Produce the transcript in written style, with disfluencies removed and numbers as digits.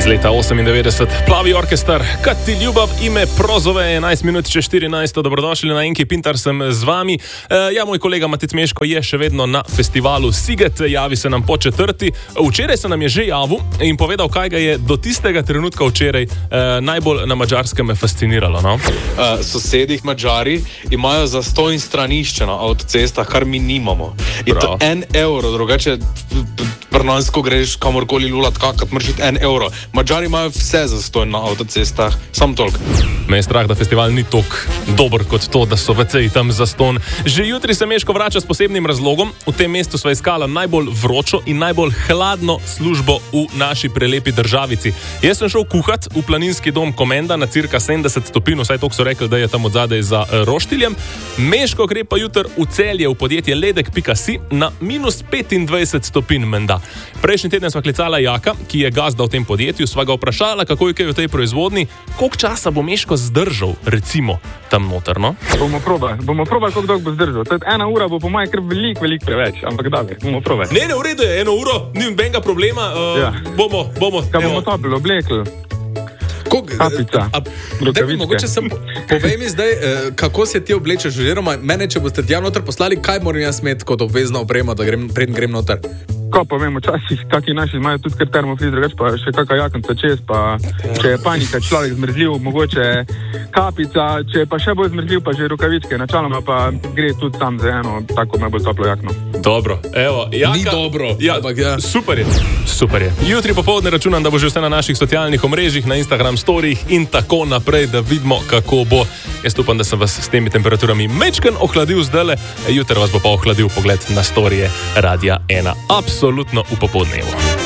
Iz leta 98, Plavi orkester, Kad ti ljubav ime prozove, 11 minut čez 14, dobrodošli na Enki Pintar, sem z vami. Moj kolega Matic Meško je še vedno na festivalu Siget, javi se nam po 4. Včeraj se nam je že javil in povedal, kaj ga je do tistega trenutka včeraj najbolj na Madžarskem fasciniralo. No? Sosedih Madžari imajo zastonj stranišče na avtocestah, kar mi nimamo. In to €1, drugače prnansko greš kamorkoli lulat, kakor moraš iti €1. Madžari imajo vse zastonj na avtocestah, sam toliko. Me je strah, da festival ni toliko dober kot to, da so veceji tam zastonj. Že jutri se Meško vrača s posebnim razlogom. V tem mestu sva iskala najbolj vročo in najbolj hladno službo v naši prelepi državici. Jaz sem šel kuhat v planinski dom Komenda na cirka 70 stopinj, vsaj toliko so rekli, da je tam odzadej za roštiljem. Meško gre pa jutri v Celje v podjetje ledek.si na minus 25 stopinj menda. Prejšnji teden sva klicala Jaka, ki je gazda v tem podjetju, sva ga vprašala, kako je kaj v tej proizvodni, koliko časa bo Meško zdržal, recimo, tam noter, no? Bomo probali, koliko dolgo bo zdržal. Tudi 1 ura bo po mojem kar veliko preveč, ampak da, bomo probali. Ne, v redu je, 1 uro, ni nobenega problema, bomo. Kaj bomo topili, oblekli? Kapica. Mogoče sem, povej mi zdaj, kako se ti oblečeš, oziroma mene, če boste tja noter poslali, kaj moram jaz imeti kot obvezno opremo, da preden grem noter? Ko pa vemo, včasih kaki naši imajo tudi kar termofriz, drugač pa še kakšna jakonca čez, pa če je panika, človek zmrzljiv, mogoče kapica, če je pa še bolj zmrzljiv, pa že rukavičke, načaloma pa gre tudi sam za eno tako najbolj toplo jakno. Dobro, evo, Jaka. Ni dobro, ampak ja. Super je. Jutri popoldne računam, da bo že vse na naših socialnih omrežjih, na Instagram storijih in tako naprej, da vidimo, kako bo. Jaz upam, da sem vas s temi temperaturami mečken ohladil zdajle, jutri vas bo pa ohladil pogled na storije Radia 1. Absolutno v popoldnevu.